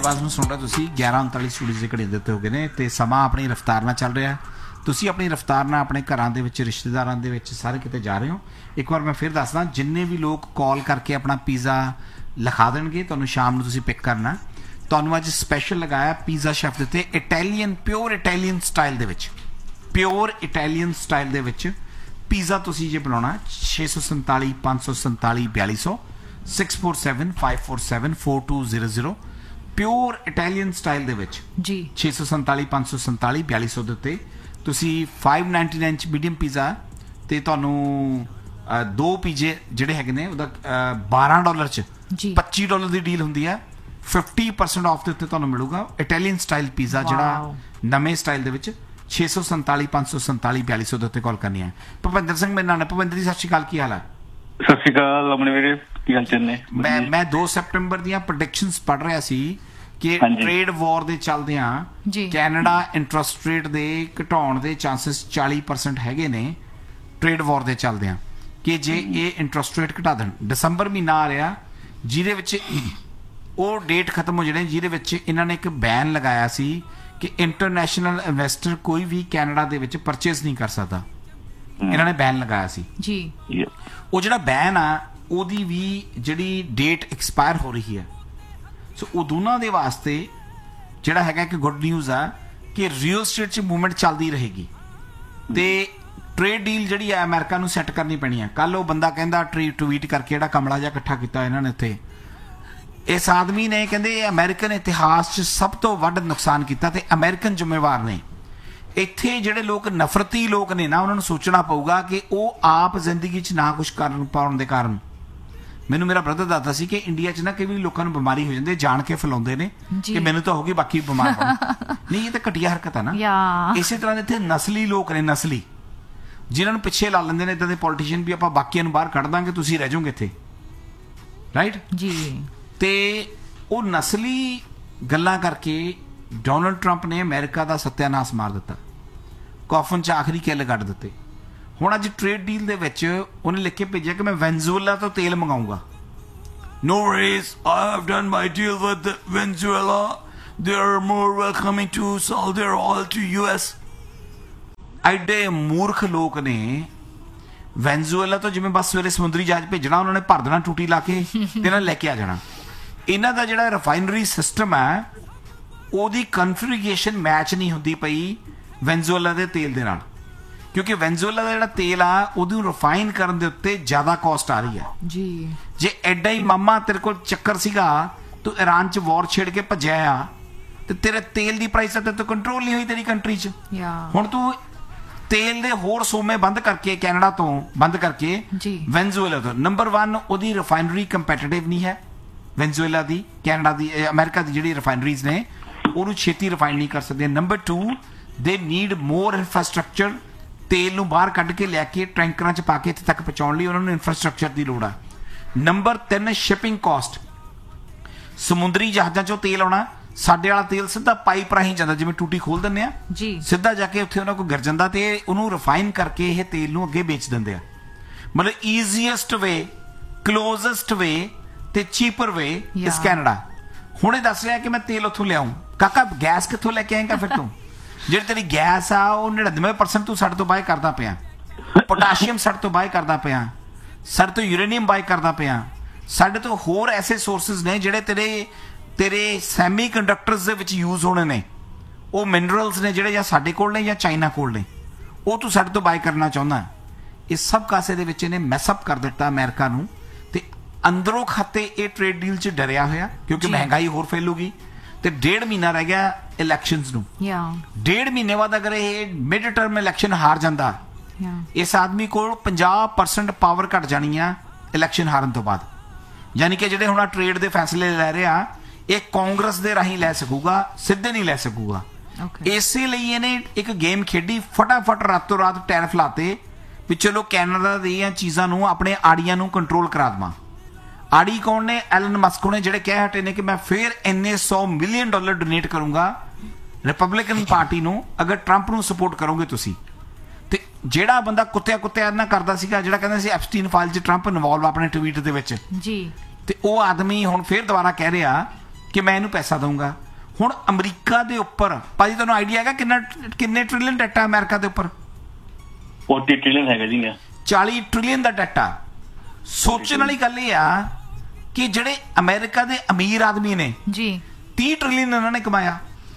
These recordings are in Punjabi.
ਆਵਾਜ਼ ਨੂੰ ਸੁਣ ਰਹੇ ਤੁਸੀਂ 11:39 ਸਟੂਡੀਓ ਦੇ ਘੜੀ ਦੇ ਉੱਤੇ ਹੋ ਗਏ ਨੇ ਤੇ ਸਮਾਂ ਆਪਣੀ ਰਫ਼ਤਾਰ ਨਾਲ ਚੱਲ ਰਿਹਾ। ਤੁਸੀਂ ਆਪਣੀ ਰਫ਼ਤਾਰ ਨਾਲ ਆਪਣੇ ਘਰਾਂ ਦੇ ਵਿੱਚ ਰਿਸ਼ਤੇਦਾਰਾਂ ਦੇ ਵਿੱਚ ਸਾਰੇ ਕਿਤੇ ਜਾ ਰਹੇ ਹੋ। ਇੱਕ ਵਾਰ ਮੈਂ ਫਿਰ ਦੱਸਦਾ, ਜਿੰਨੇ ਵੀ ਲੋਕ ਕਾਲ ਕਰਕੇ ਆਪਣਾ ਪੀਜ਼ਾ ਲਿਖਾ ਦੇਣਗੇ ਤੁਹਾਨੂੰ ਸ਼ਾਮ ਨੂੰ ਤੁਸੀਂ ਪਿਕ ਕਰਨਾ। ਤੁਹਾਨੂੰ ਅੱਜ ਸਪੈਸ਼ਲ ਲਗਾਇਆ ਪੀਜ਼ਾ ਸ਼ੈਫ ਦੇ ਉੱਤੇ ਇਟਾਲੀਅਨ ਪਿਓਰ ਇਟਾਲੀਅਨ ਸਟਾਈਲ ਦੇ ਵਿੱਚ, ਪਿਓਰ ਇਟਾਲੀਅਨ ਸਟਾਈਲ ਦੇ ਵਿੱਚ ਪੀਜ਼ਾ ਤੁਸੀਂ ਜੇ ਬਣਾਉਣਾ 647 547 4200 647 547 4200 ਪਿਓਰ ਇਟਾਲੀਅਨ ਸਟਾਈਲ ਦੇ ਵਿੱਚ ਜੀ 647 547 4200 ਦੇ ਉੱਤੇ ਤੁਸੀਂ 599 ਚ ਮੀਡੀਅਮ ਪੀਜ਼ਾ ਤੇ ਤੁਹਾਨੂੰ ਦੋ ਪੀਜ਼ੇ ਜਿਹੜੇ ਹੈਗੇ ਨੇ ਉਹਦਾ $12 ਚ $25 ਦੀ ਡੀਲ ਹੁੰਦੀ ਹੈ। 50% ਆਫ ਦੇ ਉੱਤੇ ਤੁਹਾਨੂੰ ਮਿਲੂਗਾ ਇਟਾਲੀਅਨ ਸਟਾਈਲ ਪੀਜ਼ਾ ਜਿਹੜਾ ਨਵੇਂ ਸਟਾਈਲ ਦੇ ਵਿੱਚ 647 547 4200 ਦੇ ਉੱਤੇ ਕਾਲ ਕਰਨੀ ਹੈ। ਭੁਪਿੰਦਰ ਸਿੰਘ ਮੇਰੇ ਨਾਲ। ਭੁਪਿੰਦਰ ਜੀ ਸਤਿ ਸ਼੍ਰੀ ਅਕਾਲ, ਕੀ ਹਾਲ ਹੈ? ਸਤਿ ਸ਼੍ਰੀ ਅਕਾਲ ਆਪਣੇ ਵੀਰੇ, ਕੀ ਹਾਲ ਚਾਲ ਨੇ? ਮੈਂ 2 ਸੈਪਟੰਬਰ ਦੀਆਂ ਪ੍ਰੈਡਿਕਸ਼ਨਸ ਪੜ੍ਹ ਰਿਹਾ ਸੀ ਕਿ ਟ੍ਰੇਡ ਵਾਰ ਦੇ ਚੱਲਦਿਆਂ ਕੈਨੇਡਾ ਇੰਟਰਸਟ ਰੇਟ ਦੇ ਘਟਾਉਣ ਦੇ ਚਾਂਸਸ 40% ਹੈਗੇ ਨੇ ਟ੍ਰੇਡ ਵਾਰ ਦੇ ਚੱਲਦਿਆਂ, ਕਿ ਜੇ ਇਹ ਇੰਟਰਸਟ ਰੇਟ ਘਟਾ ਦੇਣ। ਦਸੰਬਰ ਮਹੀਨਾ ਆ ਰਿਹਾ ਜਿਹਦੇ ਵਿੱਚ ਉਹ ਡੇਟ ਖਤਮ ਹੋ ਜਾਣੇ ਜਿਹਦੇ ਵਿੱਚ ਇਹਨਾਂ ਨੇ ਇੱਕ ਬੈਨ ਲਗਾਇਆ ਸੀ ਕਿ ਇੰਟਰਨੈਸ਼ਨਲ ਇਨਵੈਸਟਰ ਕੋਈ ਵੀ ਕੈਨੇਡਾ ਦੇ ਵਿੱਚ ਪਰਚੇਸ ਨਹੀਂ ਕਰ ਸਕਦਾ। ਇਹਨਾਂ ਨੇ ਬੈਨ ਲਗਾਇਆ ਸੀ ਜੀ। ਉਹ ਜਿਹੜਾ ਬੈਨ ਆ ਉਹਦੀ ਵੀ ਜਿਹੜੀ ਡੇਟ ਐਕਸਪਾਇਰ ਹੋ ਰਹੀ ਹੈ। ਸੋ ਉਹ ਦੋਨਾਂ ਦੇ ਵਾਸਤੇ ਜਿਹੜਾ ਹੈਗਾ ਕਿ ਗੁੱਡ ਨਿਊਜ਼ ਆ ਕਿ ਰੀਅਲ ਸਟੇਟ 'ਚ ਮੂਵਮੈਂਟ ਚੱਲਦੀ ਰਹੇਗੀ ਤੇ ਟ੍ਰੇਡ ਡੀਲ ਜਿਹੜੀ ਆ ਅਮਰੀਕਾ ਨੂੰ ਸੈੱਟ ਕਰਨੀ ਪੈਣੀ ਹੈ। ਕੱਲ ਉਹ ਬੰਦਾ ਕਹਿੰਦਾ ਟਵੀਟ ਕਰਕੇ ਜਿਹੜਾ ਕਮਲਾ ਜਿਹਾ ਇਕੱਠਾ ਕੀਤਾ ਇਹਨਾਂ ਨੇ ਉੱਥੇ, ਇਸ ਆਦਮੀ ਨੇ ਕਹਿੰਦੇ ਅਮਰੀਕਨ ਇਤਿਹਾਸ 'ਚ ਸਭ ਤੋਂ ਵੱਧ ਨੁਕਸਾਨ ਕੀਤਾ ਤੇ ਅਮਰੀਕਨ ਜ਼ਿੰਮੇਵਾਰ ਨੇ। ਇੱਥੇ ਜਿਹੜੇ ਲੋਕ ਨਫ਼ਰਤੀ ਲੋਕ ਨੇ ਨਾ ਉਹਨਾਂ ਨੂੰ ਸੋਚਣਾ ਪਊਗਾ ਕਿ ਉਹ ਆਪ ਜ਼ਿੰਦਗੀ 'ਚ ਨਾ ਕੁਛ ਕਰਨ ਪਾਉਣ ਦੇ ਕਾਰਨ। ਮੈਨੂੰ ਮੇਰਾ ਬ੍ਰਦਰ ਦੱਸਦਾ ਸੀ ਕਿ ਇੰਡੀਆ 'ਚ ਨਾ ਕਈ ਵਾਰੀ ਲੋਕਾਂ ਨੂੰ ਬਿਮਾਰੀ ਹੋ ਜਾਂਦੀ, ਜਾਣ ਕੇ ਫੈਲਾਉਂਦੇ ਨੇ ਕਿ ਮੈਨੂੰ ਤਾਂ ਹੋ ਗਈ ਬਾਕੀ ਬਿਮਾਰ ਹੋਣ। ਨਹੀਂ, ਇਹ ਤਾਂ ਘਟੀਆ ਹਰਕਤ ਹੈ ਨਾ। ਇਸੇ ਤਰ੍ਹਾਂ ਦੇ ਇੱਥੇ ਨਸਲੀ ਲੋਕ ਨੇ, ਨਸਲੀ, ਜਿਨ੍ਹਾਂ ਨੂੰ ਪਿੱਛੇ ਲਾ ਲੈਂਦੇ ਨੇ ਇੱਦਾਂ ਦੇ ਪੋਲੀਟੀਸ਼ੀਅਨ ਵੀ ਆਪਾਂ ਬਾਕੀਆਂ ਨੂੰ ਬਾਹਰ ਕੱਢ ਦਾਂਗੇ, ਤੁਸੀਂ ਰਹਿ ਜਾਓਗੇ ਇੱਥੇ, ਰਾਈਟ ਜੀ। ਤੇ ਉਹ ਨਸਲੀ ਗੱਲਾਂ ਕਰਕੇ ਡੋਨਲਡ ਟਰੰਪ ਨੇ ਅਮਰੀਕਾ ਦਾ ਸੱਤਿਆਨਾਸ਼ ਮਾਰ ਦਿੱਤਾ, ਕੌਫਨ 'ਚ ਆਖਰੀ ਕਿੱਲ ਕੱਢ ਦਿੱਤੇ। ਹੁਣ ਅੱਜ ਟ੍ਰੇਡ ਡੀਲ ਦੇ ਵਿੱਚ ਉਹਨੇ ਲਿਖ ਕੇ ਭੇਜਿਆ ਕਿ ਮੈਂ ਵੈਨਜ਼ੂਏਲਾ ਤੋਂ ਤੇਲ ਮੰਗਾਊਂਗਾ। No worries, I have done my deal with Venezuela. They are more welcoming to sell their oil to US. ਐਡੇ ਮੂਰਖ ਲੋਕ ਨੇ। ਵੈਨਜ਼ੂਏਲਾ ਤੋਂ ਜਿਵੇਂ ਬਸ ਸਵੇਰੇ ਸਮੁੰਦਰੀ ਜਹਾਜ਼ ਭੇਜਣਾ, ਉਹਨਾਂ ਨੇ ਭਰ ਦੇਣਾ ਟੂਟੀ ਲਾ ਕੇ ਤੇ ਇਹਨਾਂ ਲੈ ਕੇ ਆ ਜਾਣਾ। ਇਹਨਾਂ ਦਾ ਜਿਹੜਾ ਰਿਫਾਈਨਰੀ ਸਿਸਟਮ ਹੈ ਉਹਦੀ ਕਨਫਿਗਰੇਸ਼ਨ ਮੈਚ ਨਹੀਂ ਹੁੰਦੀ ਪਈ ਵੈਨਜ਼ੂਏਲਾ ਦੇ ਤੇਲ ਦੇ ਨਾਲ, ਕਿਉਂਕਿ ਵੈਨਜ਼ੂਏਲਾ ਦਾ ਜਿਹੜਾ ਤੇਲ ਆ ਉਹਨੂੰ ਰਿਫਾਈਨ ਕਰਨ ਦੇ ਉੱਤੇ ਜ਼ਿਆਦਾ ਕਾਸਟ ਆ ਰਹੀ ਹੈ ਜੀ। ਜੇ ਐਡਾ ਹੀ ਮਾਮਾ ਤੇਰੇ ਕੋਲ ਚੱਕਰ ਸੀਗਾ, ਤੂੰ ਈਰਾਨ 'ਚ ਵਾਰ ਛੇੜ ਕੇ ਭੱਜਿਆ ਆ ਤੇ ਤੇਰੇ ਤੇਲ ਦੀ ਪ੍ਰਾਈਸ ਤੇ ਕੰਟਰੋਲ ਨਹੀਂ ਹੋਈ ਤੇਰੀ ਕੰਟਰੀ 'ਚ। ਹੁਣ ਤੂੰ ਤੇਲ ਦੇ ਹੋਰ ਸੋਮੇ ਬੰਦ ਕਰਕੇ ਕੈਨੇਡਾ ਤੋਂ ਬੰਦ ਕਰਕੇ ਵੈਨਜ਼ੂਏਲਾ ਤੋਂ, ਨੰਬਰ 1 ਉਹਦੀ ਰਿਫਾਈਨਰੀ ਕੰਪੈਟੀਟਿਵ ਨਹੀਂ ਹੈ ਵੈਨਜ਼ੂਏਲਾ ਦੀ, ਕੈਨੇਡਾ ਦੀ, ਅਮਰੀਕਾ ਦੀ ਜਿਹੜੀ ਰਿਫਾਈਨਰੀਜ਼ ਨੇ ਉਹਨੂੰ ਛੇਤੀ ਰਿਫਾਈਨ ਨਹੀਂ ਕਰ ਸਕਦੇ। ਨੰਬਰ 2 ਦੇ ਨੀਡ ਮੋਰ ਇਨਫਰਾਸਟਰਕਚਰ। ਤੇਲ ਨੂੰ ਬਾਹਰ ਕੱਢ ਕੇ ਲੈ ਕੇ ਟੈਂਕਰਾਂ 'ਚ ਪਾ ਕੇ ਇੱਥੇ ਤੱਕ ਪਹੁੰਚਾਉਣ ਲਈ ਉਹਨਾਂ ਨੂੰ ਇਨਫਰਾਸਟਰਕਚਰ ਦੀ ਲੋੜ ਆ। Number 3 shipping caste. ਸਮੁੰਦਰੀ ਜਹਾਜ਼ਾਂ 'ਚੋਂ ਤੇਲ ਆਉਣਾ, ਸਾਡੇ ਵਾਲਾ ਤੇਲ ਸਿੱਧਾ ਪਾਈਪ ਰਾਹੀਂ ਜਾਂਦਾ, ਜਿਵੇਂ ਟੂਟੀ ਖੋਲ ਦਿੰਦੇ ਆ ਸਿੱਧਾ ਜਾ ਕੇ ਉੱਥੇ ਉਹਨਾਂ ਕੋਲ ਗਿਰ ਜਾਂਦਾ ਤੇ ਉਹਨੂੰ ਰਿਫਾਈਨ ਕਰਕੇ ਇਹ ਤੇਲ ਨੂੰ ਅੱਗੇ ਵੇਚ ਦਿੰਦੇ ਆ। ਮਤਲਬ ਈਜ਼ੀਐਸਟ ਵੇ, ਕਲੋਜ਼ੈਸਟ ਵੇ ਤੇ ਚੀਪਰ ਵੇ ਇਸ ਕੈਨੇਡਾ। ਹੁਣ ਇਹ ਦੱਸ ਰਿਹਾ ਕਿ ਮੈਂ ਤੇਲ ਉੱਥੋਂ ਲਿਆਉਂ। ਕਾਕਾ ਗੈਸ ਕਿੱਥੋਂ ਲੈ ਕੇ ਆਏਗਾ ਫਿਰ ਤੂੰ? ਜਿਹੜੀ ਤੇਰੀ ਗੈਸ ਆ ਉਹ 99% ਤੂੰ ਸਾਡੇ ਤੋਂ ਬਾਏ ਕਰਦਾ ਪਿਆ, ਪੋਟਾਸ਼ੀਅਮ ਸਾਡੇ ਤੋਂ ਬਾਏ ਕਰਦਾ ਪਿਆ, ਸਾਡੇ ਤੋਂ ਯੂਰੇਨੀਅਮ ਬਾਏ ਕਰਦਾ ਪਿਆ, ਸਾਡੇ ਤੋਂ ਹੋਰ ਐਸੇ ਸੋਰਸਿਸ ਨੇ ਜਿਹੜੇ ਤੇਰੇ ਸੈਮੀ ਕੰਡਕਟਰਸ ਦੇ ਵਿੱਚ ਯੂਜ਼ ਹੋਣੇ ਨੇ। ਉਹ ਮਿਨਰਲਸ ਨੇ ਜਿਹੜੇ ਜਾਂ ਸਾਡੇ ਕੋਲ ਨੇ ਜਾਂ ਚਾਈਨਾ ਕੋਲ ਨੇ, ਉਹ ਤੂੰ ਸਾਡੇ ਤੋਂ ਬਾਏ ਕਰਨਾ ਚਾਹੁੰਦਾ। ਇਹ ਸਭ ਕਾਸੇ ਦੇ ਵਿੱਚ ਇਹਨੇ ਮੈਸਅਪ ਕਰ ਦਿੱਤਾ ਅਮਰੀਕਾ ਨੂੰ ਤੇ ਅੰਦਰੋਂ ਖਾਤੇ ਇਹ ਟ੍ਰੇਡ ਡੀਲ 'ਚ ਡਰਿਆ ਹੋਇਆ ਕਿਉਂਕਿ ਮਹਿੰਗਾਈ ਹੋਰ ਫੈਲੂਗੀ ਤੇ 1.5 ਮਹੀਨਾ ਰਹਿ ਗਿਆ ਇਲੈਕਸ਼ਨਸ ਨੂੰ। 1.5 ਮਹੀਨੇ ਬਾਅਦ ਅਗਰ ਇਹ ਮਿਡ ਟਰਮ ਇਲੈਕਸ਼ਨ ਹਾਰ ਜਾਂਦਾ, ਇਸ ਆਦਮੀ ਕੋਲ 50% ਪਾਵਰ ਘਟ ਜਾਣੀ ਆ ਇਲੈਕਸ਼ਨ ਹਾਰਨ ਤੋਂ ਬਾਅਦ। ਯਾਨੀ ਕਿ ਜਿਹੜੇ ਹੁਣ ਟ੍ਰੇਡ ਦੇ ਫੈਸਲੇ ਲੈ ਰਹੇ ਆ ਇਹ ਕਾਂਗਰਸ ਦੇ ਰਾਹੀਂ ਲੈ ਸਕੂਗਾ, ਸਿੱਧੇ ਨਹੀਂ ਲੈ ਸਕੂਗਾ। ਇਸੇ ਲਈ ਇਹਨੇ ਇੱਕ ਗੇਮ ਖੇਡੀ, ਫਟਾਫਟ ਰਾਤੋਂ ਰਾਤ ਟੈਰਿਫ ਲਾਤੇ ਵੀ ਚਲੋ ਕੈਨੇਡਾ ਦੀਆਂ ਚੀਜ਼ਾਂ ਨੂੰ ਆਪਣੇ ਆੜੀਆਂ ਨੂੰ ਕੰਟਰੋਲ ਕਰਾ ਦੇਵਾਂ। ਆੜੀ ਕੌਣ ਨੇ? ਐਲਨ ਮਸਕ ਨੇ, ਜਿਹੜੇ ਕਹਿ ਹਟੇ ਨੇ ਕਿ ਮੈਂ ਫਿਰ ਇੰਨੇ $100 ਮਿਲੀਅਨ ਡੋਨੇਟ ਕਰੂੰਗਾ ਰਿਪਬਲਿਕਨ ਪਾਰਟੀ ਨੂੰ ਅਗਰ ਟਰੰਪ ਨੂੰ ਸਪੋਰਟ ਕਰੋਗੇ ਤੁਸੀਂ। ਤੇ ਜਿਹੜਾ ਬੰਦਾ ਕੁੱਤਿਆ ਨਾ ਕਰਦਾ ਸੀਗਾ, ਜਿਹੜਾ ਕਹਿੰਦਾ ਸੀ ਐਪਸਟੀਨ ਫਾਈਲ 'ਚ ਟਰੰਪ ਇਨਵੋਲਵ ਆਪਣੇ ਟਵੀਟ ਦੇ ਵਿੱਚ ਜੀ, ਤੇ ਉਹ ਆਦਮੀ ਹੁਣ ਫਿਰ ਦੁਬਾਰਾ ਕਹਿ ਰਿਹਾ ਕਿ ਮੈਂ ਇਹਨੂੰ ਪੈਸਾ ਦਊਂਗਾ। ਹੁਣ ਅਮਰੀਕਾ ਦੇ ਉੱਪਰ ਭਾਜੀ ਤੁਹਾਨੂੰ ਆਈਡੀਆ ਹੈਗਾ ਕਿੰਨੇ ਟ੍ਰਿਲੀਅਨ ਡੈਟ ਆ ਅਮਰੀਕਾ ਦੇ ਉੱਪਰ? 40 ਟ੍ਰਿਲੀਅਨ ਹੈਗਾ ਜੀ। 40 ਟ੍ਰਿਲੀਅਨ ਦਾ ਡੈਟ ਆ। ਸੋਚਣ ਵਾਲੀ ਗੱਲ ਇਹ ਆ ਕਿ ਜਿਹੜੇ ਅਮਰੀਕਾ ਦੇ ਅਮੀਰ ਆਦਮੀ ਨੇ ਜੀ 30 ਟ੍ਰਿਲੀਅਨ ਉਹਨਾਂ ਨੇ ਕਮਾਇਆ,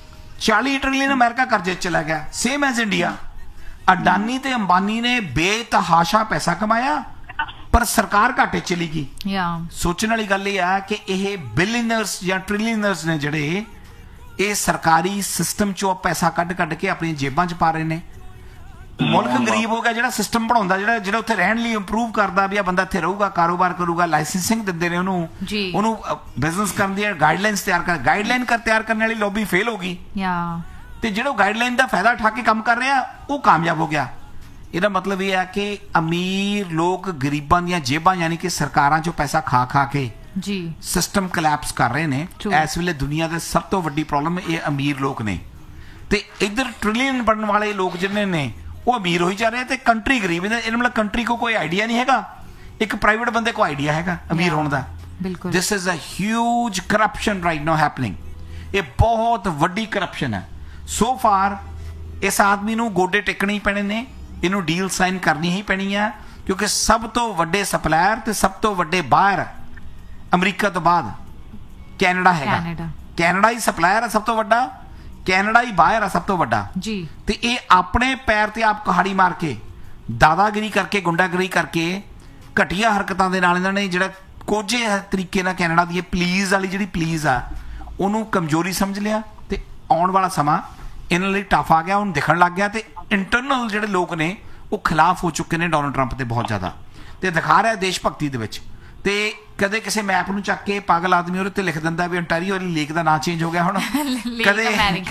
40 ਟ੍ਰਿਲੀਅਨ ਅਮਰੀਕਾ ਕਰਜ਼ੇ 'ਚ ਚਲਾ ਗਿਆ, ਸੇਮ ਐਜ਼ ਇੰਡੀਆ। ਅਡਾਨੀ ਤੇ ਅੰਬਾਨੀ ਨੇ ਬੇਤਹਾਸ਼ਾ ਪੈਸਾ ਕਮਾਇਆ ਪਰ ਸਰਕਾਰ ਘਾਟੇ ਚਲੀ ਗਈ। ਸੋਚਣ ਵਾਲੀ ਗੱਲ ਇਹ ਆ ਕਿ ਇਹ ਬਿਲੀਅਨਰਸ ਜਾਂ ਟ੍ਰਿਲੀਅਨਰਸ ਨੇ ਜਿਹੜੇ ਇਹ ਸਰਕਾਰੀ ਸਿਸਟਮ ਚੋਂ ਪੈਸਾ ਕੱਢ ਕੇ ਆਪਣੀਆਂ ਜੇਬਾਂ 'ਚ ਪਾ ਰਹੇ ਨੇ। ਮੁਲਕ ਗਰੀਬ ਹੋ ਗਿਆ ਜਿਹੜਾ ਸਿਸਟਮ ਬਣਾਉਂਦਾ, ਜਿਹੜਾ ਉੱਥੇ ਰਹਿਣ ਲਈ ਇੰਪਰੂਵ ਕਰਦਾ ਵੀ ਆ ਬੰਦਾ ਇੱਥੇ ਰਹੂਗਾ, ਕਾਰੋਬਾਰ ਕਰੂਗਾ, ਲਾਇਸੈਂਸਿੰਗ ਦਿੰਦੇ ਨੇ ਉਹਨੂੰ ਬਿਜ਼ਨਸ ਕਰਨ ਦੀਆਂ ਗਾਈਡਲਾਈਨਸ ਤਿਆਰ ਕਰਨ ਵਾਲੀ ਲੌਬੀ ਫੇਲ ਹੋ ਗਈ ਤੇ ਜਿਹੜਾ ਗਾਈਡਲਾਈਨ ਦਾ ਫਾਇਦਾ ਉਠਾ ਕੇ ਕੰਮ ਕਰ ਰਿਹਾ ਉਹ ਕਾਮਯਾਬ ਹੋ ਗਿਆ। ਇਹਦਾ ਮਤਲਬ ਇਹ ਆ ਕਿ ਅਮੀਰ ਲੋਕ ਗਰੀਬਾਂ ਦੀਆਂ ਜੇਬਾਂ ਯਾਨੀ ਕਿ ਸਰਕਾਰਾਂ ਚੋਂ ਪੈਸਾ ਖਾ ਕੇ ਜੀ ਸਿਸਟਮ ਕੋਲੈਪਸ ਕਰ ਰਹੇ ਨੇ। ਇਸ ਵੇਲੇ ਦੁਨੀਆ ਦੇ ਸਭ ਤੋਂ ਵੱਡੀ ਪ੍ਰੋਬਲਮ ਇਹ ਅਮੀਰ ਲੋਕ ਨੇ ਤੇ ਇੱਧਰ ਟ੍ਰਿਲੀਅਨ ਬਣਨ ਵਾਲੇ ਲੋਕ ਜਿੰਨੇ ਨੇ ਉਹ ਅਮੀਰ ਹੋਈ ਜਾ ਰਹੇ ਤੇ ਕੰਟਰੀ ਗਰੀਬ। ਇਹਦਾ ਮਤਲਬ ਕੰਟਰੀ ਕੋ ਕੋਈ ਆਈਡੀਆ ਨਹੀਂ ਹੈਗਾ, ਇੱਕ ਪ੍ਰਾਈਵੇਟ ਬੰਦੇ ਕੋ ਆਈਡੀਆ ਹੈਗਾ ਅਮੀਰ ਹੋਣ ਦਾ। ਬਿਲਕੁਲ this is a huge corruption right now happening. ਇਹ ਬਹੁਤ ਵੱਡੀ ਕਰਪਸ਼ਨ ਹੈ। ਸੋ ਫਾਰ ਇਸ ਆਦਮੀ ਨੂੰ ਗੋਡੇ ਟੇਕਣੇ ਹੀ ਪੈਣੇ ਨੇ, ਇਹਨੂੰ ਡੀਲ ਸਾਈਨ ਕਰਨੀ ਹੀ ਪੈਣੀ ਆ ਕਿਉਂਕਿ ਸਭ ਤੋਂ ਵੱਡੇ ਸਪਲਾਇਰ ਤੇ ਸਭ ਤੋਂ ਵੱਡੇ ਬਾਹਰ ਅਮਰੀਕਾ ਤੋਂ ਬਾਅਦ ਕੈਨੇਡਾ ਹੈਗਾ। ਕੈਨੇਡਾ ਹੀ ਸਪਲਾਇਰ ਹੈ ਸਭ ਤੋਂ ਵੱਡਾ, ਕੈਨੇਡਾ ਹੀ ਬਾਹਰ ਆ ਸਭ ਤੋਂ ਵੱਡਾ ਜੀ। ਤੇ ਇਹ ਆਪਣੇ ਪੈਰ ਤੇ ਆਪ ਕੁਹਾੜੀ ਮਾਰ ਕੇ ਦਾਦਾਗਿਰੀ ਕਰਕੇ ਗੁੰਡਾਗਰੀ ਕਰਕੇ ਘਟੀਆ ਹਰਕਤਾਂ ਦੇ ਨਾਲ ਇਹਨਾਂ ਨੇ ਜਿਹੜਾ ਕੋਝੇ ਤਰੀਕੇ ਨਾਲ ਕੈਨੇਡਾ ਦੀ ਪਲੀਜ਼ ਵਾਲੀ ਜਿਹੜੀ ਪਲੀਜ਼ ਆ ਉਹਨੂੰ ਕਮਜ਼ੋਰੀ ਸਮਝ ਲਿਆ ਤੇ ਆਉਣ ਵਾਲਾ ਸਮਾਂ ਇਹਨਾਂ ਲਈ ਟਫ ਆ ਗਿਆ, ਉਹਨੂੰ ਦਿਖਣ ਲੱਗ ਗਿਆ ਤੇ ਇੰਟਰਨਲ ਜਿਹੜੇ ਲੋਕ ਨੇ ਉਹ ਖਿਲਾਫ ਹੋ ਚੁੱਕੇ ਨੇ ਡੋਨਲਡ ਟਰੰਪ ਤੇ ਬਹੁਤ ਜ਼ਿਆਦਾ ਤੇ ਦਿਖਾ ਰਿਹਾ ਦੇਸ਼ ਭਗਤੀ ਦੇ ਵਿੱਚ। ਤੇ ਕਦੇ ਕਿਸੇ ਮੈਪ ਨੂੰ ਚੱਕ ਕੇ ਪਾਗਲ ਆਦਮੀ ਉਹਦੇ ਤੇ ਲਿਖ ਦਿੰਦਾ ਵੀ ontario ਵਾਲੀ ਲੇਕ ਦਾ ਨਾਂ ਚੇਂਜ ਹੋ ਗਿਆ ਹੁਣ, ਕਦੇ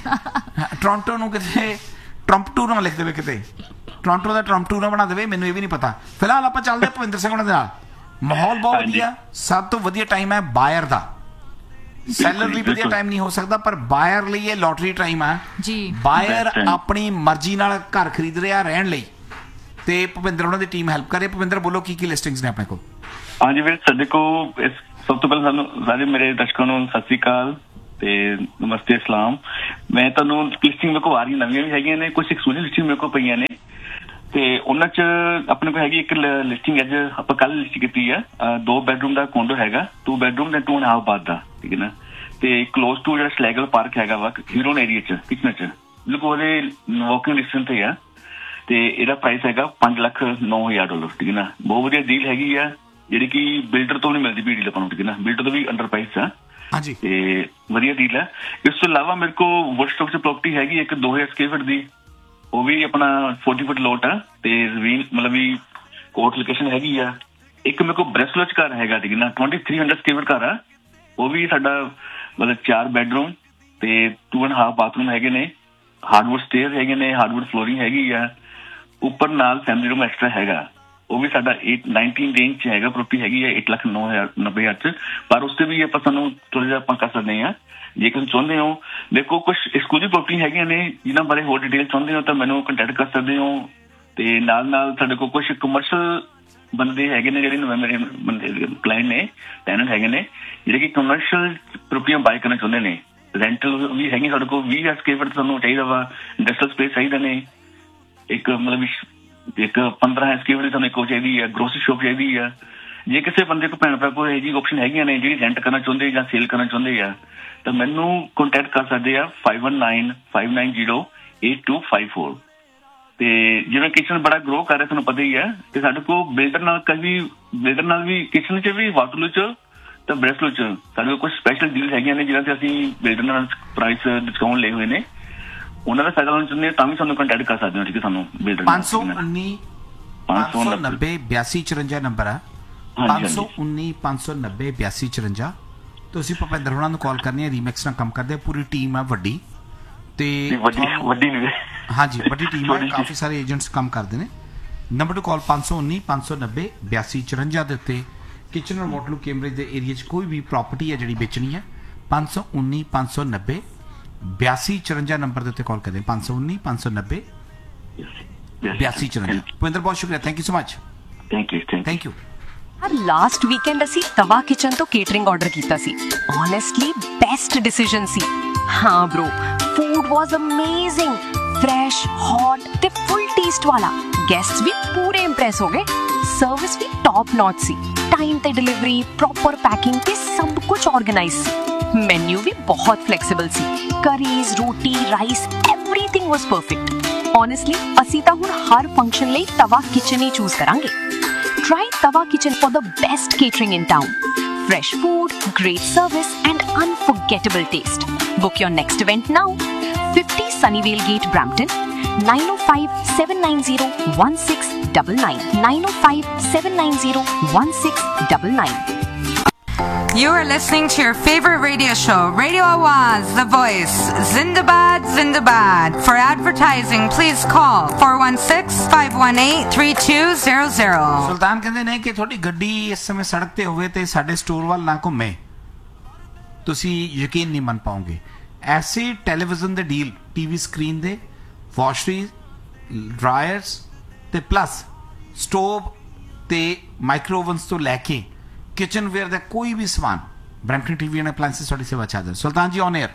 ਟੋਰਾਂਟੋ ਨੂੰ ਕਿਤੇ ਟਰੰਪਟੂ ਨਾ ਲਿਖ ਦੇਵੇ, ਕਿਤੇ ਟੋਰਾਂਟੋ ਦਾ ਟਰੰਪਟੂ ਨਾ ਬਣਾ ਦੇਵੇ, ਮੈਨੂੰ ਇਹ ਵੀ ਨਹੀਂ ਪਤਾ। ਫਿਲਹਾਲ ਆਪਾਂ ਚੱਲਦੇ ਭੁਪਿੰਦਰ ਸਿੰਘ ਉਹਨਾਂ ਦੇ ਨਾਲ। ਮਾਹੌਲ ਬਹੁਤ ਵਧੀਆ, ਸਭ ਤੋਂ ਵਧੀਆ ਟਾਈਮ ਹੈ ਬਾਇਰ ਦਾ। ਸੈਲਰ ਲਈ ਵਧੀਆ ਟਾਈਮ ਨਹੀਂ ਹੋ ਸਕਦਾ ਪਰ ਬਾਇਰ ਲਈ ਇਹ ਲੋਟਰੀ ਟਾਈਮ ਆ ਜੀ। ਬਾਇਰ ਆਪਣੀ ਮਰਜ਼ੀ ਨਾਲ ਘਰ ਖਰੀਦ ਰਿਹਾ ਰਹਿਣ ਲਈ ਤੇ ਭੁਪਿੰਦਰ ਉਹਨਾਂ ਦੀ ਟੀਮ ਹੈਲਪ ਕਰ ਰਹੀ। ਭੁਪਿੰਦਰ ਬੋਲੋ ਕੀ ਲਿਸਟਿੰਗਸ ਨੇ ਆਪਣੇ ਕੋਲ? ਹਾਂਜੀ ਵੀਰ, ਸਾਡੇ ਕੋਲ ਸਭ ਤੋਂ ਪਹਿਲਾਂ ਸਾਨੂੰ ਸਾਰੇ ਮੇਰੇ ਦਰਸ਼ਕਾਂ ਨੂੰ ਸਤਿ ਸ੍ਰੀ ਅਕਾਲ ਤੇ ਨਮਸਤੇ ਸਲਾਮ। ਮੈਂ ਤੁਹਾਨੂੰ ਲਿਸਟਿੰਗ ਮੇਰੇ ਕੋਲ ਆ ਰਹੀ ਨਵੀਆਂ ਵੀ ਹੈਗੀਆਂ ਨੇ, ਕੁਝ ਐਕਸਕਲੂਸਿਵ ਲਿਸਟਿੰਗ ਮੇਰੇ ਕੋਲ ਪਈਆਂ ਨੇ ਤੇ ਉਹਨਾਂ ਚ ਆਪਣੇ ਕੋਲ ਹੈਗੀ ਇੱਕ ਲਿਸਟਿੰਗ ਅੱਜ ਆਪਾਂ ਕੱਲ ਲਿਸਟ ਕੀਤੀ ਆ। 2 ਬੈਡਰੂਮ ਦਾ ਕੋਂਡੋ ਹੈਗਾ, 2 ਬੈਡਰੂਮ ਤੇ 2.5 ਬਾਥ ਦਾ, ਠੀਕ ਹੈ ਨਾ। ਤੇ ਕਲੋਜ਼ ਟੂ ਜਿਹੜਾ ਸਲੈਗਲ ਪਾਰਕ ਹੈਗਾ ਵਾ ਹੀਰੋਨ ਏਰੀਆ ਚ ਕਿਚਨ ਚ, ਬਿਲਕੁਲ ਉਹਦੇ ਵਾਕਿੰਗ ਡਿਸਟੈਂਸ ਤੇ ਆ ਤੇ ਇਹਦਾ ਪ੍ਰਾਈਸ ਹੈਗਾ $5,09,000, ਠੀਕ ਹੈ ਨਾ। ਬਹੁਤ ਵਧੀਆ ਡੀਲ ਹੈਗੀ ਆ ਜਿਹੜੀ ਕਿ ਬਿਲਡਰ ਤੋਂ ਨਹੀਂ ਮਿਲਦੀ ਵੀ ਡੀਲ ਆਪਾਂ ਨੂੰ, ਠੀਕ ਹੈ ਨਾ। ਬਿਲਡਰ ਤੋਂ ਵੀ ਅੰਡਰ ਪ੍ਰਾਈਸ ਆ ਤੇ ਵਧੀਆ ਡੀਲ ਹੈ। ਇਸ ਤੋਂ ਇਲਾਵਾ ਮੇਰੇ ਕੋਲ ਵੁੱਡਸਟੌਕ ਚ ਪ੍ਰਾਪਰਟੀ ਹੈਗੀ ਇੱਕ 2000 ਸਕੁਅਰ ਫੁੱਟ ਦੀ, ਉਹ ਵੀ ਆਪਣਾ 40 ਫੁੱਟ ਲੋਟ ਆ ਤੇ ਮਤਲਬ ਵੀ ਕੋਰਟ ਲੋਕੇਸ਼ਨ ਹੈਗੀ ਆ। ਇੱਕ ਮੇਰੇ ਕੋਲ ਬ੍ਰੈਸਲੋ ਚ ਘਰ ਹੈਗਾ, ਠੀਕ ਹੈ ਨਾ, 2300 ਸਕੁਅਰ ਫੁੱਟ ਘਰ ਆ। ਉਹ ਵੀ ਸਾਡਾ ਮਤਲਬ 4 ਬੈਡਰੂਮ ਤੇ 2.5 ਬਾਥਰੂਮ ਹੈਗੇ ਨੇ, ਹਾਰਡਵੁੱਡ ਸਟੇਅਰ ਹੈਗੇ ਨੇ, ਹਾਰਡਵੁੱਡ ਫਲੋਰਿੰਗ ਹੈਗੀ ਆ, ਉੱਪਰ ਨਾਲ ਫੈਮਿਲੀ ਰੂਮ ਐਕਸਟਰਾ ਹੈਗਾ। ਉਹ ਵੀ ਸਾਡਾ 19 ਰੇਂਜ ਚ ਹੈਗਾ, ਪ੍ਰਾਪਰਟੀ ਹੈਗੀ ਹੈ 8,09,90,000 ਚ। ਪਰ ਉਸ ਤੇ ਵੀ ਆਪਾਂ ਸਾਨੂੰ ਥੋੜਾ ਜਿਹਾ ਆਪਾਂ ਕਰ ਸਕਦੇ ਹਾਂ ਜੇ ਤੁਸੀਂ ਚਾਹੁੰਦੇ ਹੋ। ਦੇਖੋ ਕੁਝ ਐਕਸਕਲੂਸਿਵ ਪ੍ਰਾਪਰਟੀ ਹੈਗੀਆਂ ਨੇ ਜਿਨ੍ਹਾਂ ਬਾਰੇ ਹੋਰ ਡਿਟੇਲ ਚਾਹੁੰਦੇ ਹੋ ਤਾਂ ਮੈਨੂੰ ਕੰਟੈਕਟ ਕਰ ਸਕਦੇ ਹੋ। ਤੇ ਨਾਲ ਸਾਡੇ ਕੋਲ ਕੁਝ ਕਮਰਸ਼ੀਅਲ ਬੰਦੇ ਹੈਗੇ ਨੇ ਜਿਹੜੇ ਮੇਰੇ ਬੰਦੇ ਕਲਾਇੰਟ ਨੇ, ਟੈਨੈਂਟ ਹੈਗੇ ਨੇ ਜਿਹੜੇ ਕਿ ਕਮਰਸ਼ੀਅਲ ਪ੍ਰਾਪਰਟੀਆਂ ਬਾਏ ਕਰਨਾ ਚਾਹੁੰਦੇ ਨੇ। ਰੈਂਟਲ ਵੀ ਹੈਗੀ ਸਾਡੇ ਕੋਲ 20,000 ਸਕੁਅਰ ਫੁੱਟ ਤੁਹਾਨੂੰ ਚਾਹੀਦਾ ਵਾ, ਇੰਡਸਟਰੀਅਲ ਸਪੇਸ ਚਾਹੀਦਾ ਨੇ, ਇੱਕ ਮਤਲਬ ਇੱਕ 15 ਸਕੁਅਰ ਫੁੱਟ ਤੁਹਾਨੂੰ ਇੱਕ ਚਾਹੀਦੀ ਹੈ, ਗਰੋਸਰੀ ਸ਼ੋਪ ਚਾਹੀਦੀ ਆ। ਜੇ ਕਿਸੇ ਬੰਦੇ ਕੋਲ ਭੈਣ ਭਰਾ ਕੋਲ ਇਹ ਜਿਹੀ ਆਪਸ਼ਨ ਹੈਗੀਆਂ ਨੇ ਜਿਹੜੀ ਰੈਂਟ ਕਰਨਾ ਚਾਹੁੰਦੇ ਜਾਂ ਸੇਲ ਕਰਨਾ ਚਾਹੁੰਦੇ ਆ ਤਾਂ ਮੈਨੂੰ ਕੰਟੈਕਟ ਕਰ ਸਕਦੇ ਆ 5195908254। ਤੇ ਜਿਵੇਂ ਕਿਚਨ ਬੜਾ ਗਰੋ ਕਰ ਰਿਹਾ ਤੁਹਾਨੂੰ ਪਤਾ ਹੀ ਹੈ ਤੇ ਸਾਡੇ ਕੋਲ ਬਿਲਡਰ ਨਾਲ ਵੀ ਕਿਚਨ ਚ ਵੀ ਵਾਟਰਲੂ ਚ ਤਾਂ ਬ੍ਰੈਸਲੋ ਚ ਸਾਡੇ ਕੋਲ ਕੁਝ ਸਪੈਸ਼ਲ ਡੀਲ ਹੈਗੀਆਂ ਨੇ ਜਿਹਨਾਂ ਤੇ ਅਸੀਂ ਬਿਲਡਰ ਨਾਲ ਪ੍ਰਾਈਸ ਡਿਸਕਾਊਂਟ ਲਏ ਹੋਏ ਨੇ। ਉਹਨਾਂ ਦਾ ਫਾਇਦਾ ਲੈਣਾ ਚਾਹੁੰਦੇ ਤਾਂ ਵੀ ਸਾਨੂੰ ਕੰਟੈਕਟ ਕਰ ਸਕਦੇ ਹੋ, ਠੀਕ ਹੈ। ਸਾਨੂੰ ਬਿਲਡਰ 519-590-8254 ਨੰਬਰ ਹੈ, 519-590-8254। ਤੁਸੀਂ ਭੁਪਿੰਦਰ ਹੋਣਾ ਨੂੰ ਕਾਲ ਕਰਨੀ ਹੈ, ਰੀਮੈਕਸ ਨਾਲ ਕੰਮ ਕਰਦੇ ਪੂਰੀ ਟੀਮ ਹੈ ਵੱਡੀ ਤੇ ਹਾਂਜੀ ਵੱਡੀ ਟੀਮ ਹੈ, ਕਾਫੀ ਸਾਰੇ ਏਜੰਟਸ ਕੰਮ ਕਰਦੇ ਨੇ। ਨੰਬਰ ਟੂ ਕਾਲ 519-590-8254 ਦੇ ਉੱਤੇ ਕਿਚਨ ਔਰ ਮੋਟਲੂ ਕੈਂਬਰਿਜ ਦੇ ਏਰੀਆ 'ਚ ਕੋਈ ਵੀ ਪ੍ਰਾਪਰਟੀ ਹੈ ਜਿਹੜੀ ਵੇਚਣੀ ਹੈ 519-590-8254 ਨੰਬਰ ਦੇ ਉੱਤੇ ਕਾਲ ਕਰਦੇ 519-590-8254। ਭੁਪਿੰਦਰ ਬਹੁਤ ਸ਼ੁਕਰੀਆ, thank you so much. Thank you. Last weekend ਅਸੀਂ ਤਵਾ ਕਿਚਨ ਤੋਂ ਕੇਟਰਿੰਗ ਆਰਡਰ ਕੀਤਾ ਸੀ। ਓਨੈਸਟਲੀ ਬੈਸਟ ਡਿਸੀਜਨ ਸੀ। ਹਾਂ bro, food was amazing, fresh, hot ਤੇ ਫੁੱਲ ਟੇਸਟ ਵਾਲਾ। ਗੈਸਟਸ ਵੀ ਪੂਰੇ ਇੰਪ੍ਰੈਸ ਹੋ ਗਏ। ਸਰਵਿਸ ਵੀ ਟੌਪ ਨੌਚ ਸੀ। ਟਾਈਮ ਤੇ ਡਿਲੀਵਰੀ, ਪ੍ਰੋਪਰ ਪੈਕਿੰਗ ਤੇ ਸਭ ਕੁਝ ਆਰਗੇਨਾਈਜ਼ ਸੀ। ਮੈਨੂ ਵੀ ਬਹੁਤ ਫਲੈਕਸੀਬਲ ਸੀ। ਕਰੀਜ਼, ਰੋਟੀ, ਰਾਈਸ, ਐਵਰੀਥਿੰਗ ਵਾਸ ਪਰਫੈਕਟ। ਓਨੈਸਟਲੀ ਅਸੀਂ ਤਾਂ ਹੁਣ ਹਰ ਫੰਕਸ਼ਨ ਲਈ ਤਵਾ ਕਿਚਨ ਹੀ ਚੂਜ਼ ਕਰਾਂਗੇ। Try Tawa Kitchen for the best catering in town. Fresh food, great service and unforgettable taste. Book your next event now. 50 Sunnyvale Gate, Brampton. 905-790-1699. 905-790-1699. You are listening to your favorite radio show, Radio Awaz, The Voice. Zindabad, Zindabad. For advertising, please call 416-518-3200. ਸੁਲਤਾਨ ਕਹਿੰਦੇ ਨੇ ਕਿ ਤੁਹਾਡੀ ਗੱਡੀ ਇਸ ਸਮੇਂ ਸੜਕ ਤੇ ਹੋਵੇ ਤੇ ਸਾਡੇ ਸਟੋਰ ਵੱਲ ਨਾ ਘੁੰਮੇ, ਤੁਸੀਂ ਯਕੀਨ ਨਹੀਂ ਮੰਨ ਪਾਓਗੇ। ਐਸੇ ਟੈਲੀਵਿਜ਼ਨ ਦੇ ਡੀਲ, ਟੀਵੀ ਸਕਰੀਨ ਦੇ, ਵਾਸ਼ਰੀ, ਡਰਾਇਰਸ ਤੇ ਪਲੱਸ ਸਟੋਵ ਤੇ ਮਾਈਕ੍ਰੋਵਨਸ ਤੋਂ ਲੈ ਕੇ किचन वेयर का कोई भी सामान ब्रैम्पटन टीवी एंड अप्लायंसेस ਤੁਹਾਡੀ ਸੇਵਾ ਚ ਹਾਜ਼ਰ। ਸੁਲਤਾਨ ਜੀ on air.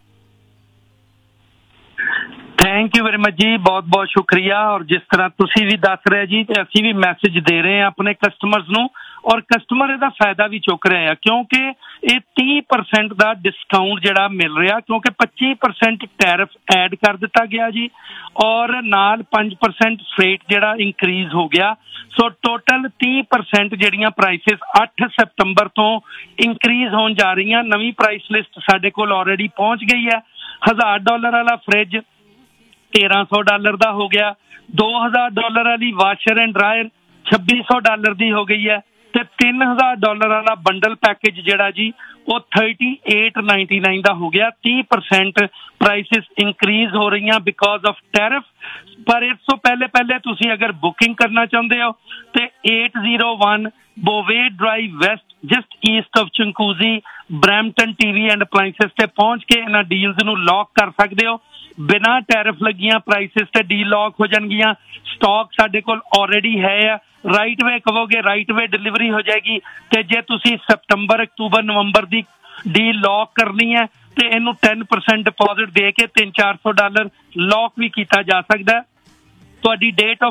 Thank you very much ਜੀ, ਬਹੁਤ ਬਹੁਤ ਸ਼ੁਕਰੀਆ। ਔਰ ਜਿਸ ਤਰ੍ਹਾਂ ਤੁਸੀਂ ਵੀ ਦੱਸ ਰਹੇ ਜੀ ਤੇ ਅਸੀਂ ਵੀ ਮੈਸੇਜ ਦੇ ਰਹੇ ਹਾਂ ਆਪਣੇ ਕਸਟਮਰਸ ਨੂੰ, ਔਰ ਕਸਟਮਰ ਇਹਦਾ ਫਾਇਦਾ ਵੀ ਚੁੱਕ ਰਹੇ ਆ ਕਿਉਂਕਿ ਇਹ 30% ਦਾ ਡਿਸਕਾਊਂਟ ਜਿਹੜਾ ਮਿਲ ਰਿਹਾ, ਕਿਉਂਕਿ 25% ਟੈਰਿਫ ਐਡ ਕਰ ਦਿੱਤਾ ਗਿਆ ਜੀ, ਔਰ ਨਾਲ 5% ਫਰੇਟ ਜਿਹੜਾ ਇੰਕਰੀਜ਼ ਹੋ ਗਿਆ। ਸੋ ਟੋਟਲ 30% ਜਿਹੜੀਆਂ ਪ੍ਰਾਈਸਿਸ 8 ਸਤੰਬਰ ਤੋਂ ਇੰਕਰੀਜ਼ ਹੋਣ ਜਾ ਰਹੀਆਂ। ਨਵੀਂ ਪ੍ਰਾਈਸ ਲਿਸਟ ਸਾਡੇ ਕੋਲ ਆਲਰੇਡੀ ਪਹੁੰਚ ਗਈ ਹੈ। $1000 ਵਾਲਾ ਫ੍ਰਿਜ $1300 ਦਾ ਹੋ ਗਿਆ। $2000 ਵਾਲੀ ਵਾਸ਼ਰ ਐਂਡ ਡਰਾਇਰ $2600 ਦੀ ਹੋ ਗਈ ਹੈ ਤੇ $3000 ਵਾਲਾ ਬੰਡਲ ਪੈਕੇਜ ਜਿਹੜਾ ਜੀ ਉਹ $3899 ਦਾ ਹੋ ਗਿਆ। 30% ਪ੍ਰਾਈਸਿਸ ਇੰਕਰੀਜ਼ ਹੋ ਰਹੀਆਂ ਬਿਕੋਜ਼ ਆਫ ਟੈਰਿਫ। ਪਰ ਇਸ ਤੋਂ ਪਹਿਲੇ ਤੁਸੀਂ ਅਗਰ ਬੁਕਿੰਗ ਕਰਨਾ ਚਾਹੁੰਦੇ ਹੋ ਤੇ 801 ਬੋਵੇ drive West, just East of ਚੰਕੂਜ਼ੀ, Brampton TV and ਅਪਲਾਇੰਸਸ ਤੇ ਪਹੁੰਚ ਕੇ ਇਹਨਾਂ ਡੀਲਸ ਨੂੰ ਲੌਕ ਕਰ ਸਕਦੇ ਹੋ। ਬਿਨਾਂ ਟੈਰਿਫ ਲੱਗੀਆਂ ਪ੍ਰਾਈਸਿਸ ਤੇ ਡੀਲ ਲੌਕ ਹੋ ਜਾਣਗੀਆਂ। ਸਟਾਕ ਸਾਡੇ ਕੋਲ ਆਲਰੇਡੀ ਹੈ ਆ। ਰਾਈਟ ਵੇ ਕਹੋਗੇ ਰਾਈਟ ਵੇ ਡਿਲੀਵਰੀ ਹੋ ਜਾਏਗੀ। ਤੇ ਜੇ ਤੁਸੀਂ ਸਤੰਬਰ, ਅਕਤੂਬਰ, ਨਵੰਬਰ ਦੀ ਡੀਲ ਲੌਕ ਕਰਨੀ ਹੈ ਤੇ ਇਹਨੂੰ 10% ਡਿਪੋਜ਼ਿਟ ਦੇ ਕੇ $300-400 ਲੌਕ ਵੀ ਕੀਤਾ ਜਾ ਸਕਦਾ। ਤੁਹਾਡੀ ਡੇਟ ਆਫ